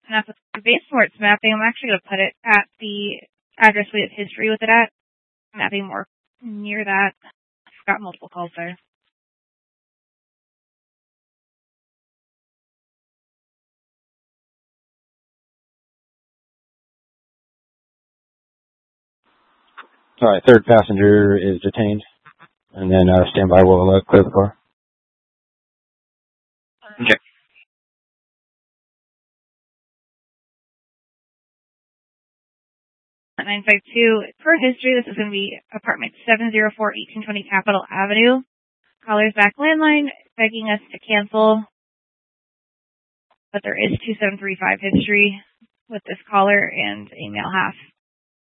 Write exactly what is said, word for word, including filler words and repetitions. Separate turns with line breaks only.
enough with the base for its mapping. I'm actually going to put it at the address we have history with it at. Mapping more near that. I've got multiple calls there.
All right, third passenger is detained. And then uh, stand by, we'll uh, clear the car.
Okay.
nine five two, for history, this is going to be apartment seven oh four, eighteen twenty Capitol Avenue. Caller's back landline begging us to cancel, but there is two seven three five history with this caller and a male half.